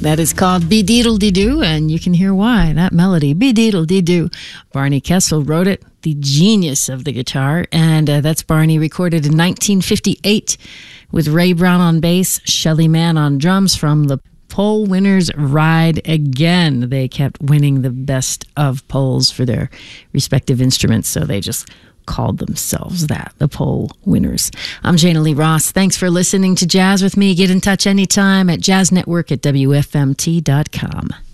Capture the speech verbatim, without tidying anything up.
That is called Be-Deedle-Dee-Doo, and you can hear why. That melody, Be-Deedle-Dee-Doo. Barney Kessel wrote it, the genius of the guitar, and uh, that's Barney, recorded in nineteen fifty-eight with Ray Brown on bass, Shelly Manne on drums from the Poll Winners Ride Again. They kept winning the best of polls for their respective instruments, so they just called themselves that, the Poll Winners. I'm Jana Lee Ross. Thanks for listening to Jazz with me. Get in touch anytime at jazz network at W F M T dot com.